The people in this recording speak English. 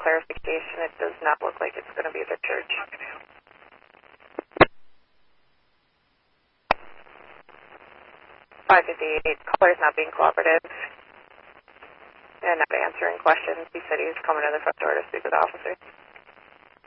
clarification, it does not look like it's going to be the church. 558, caller's not being cooperative and not answering questions. He said he was coming to the front door to speak with officers.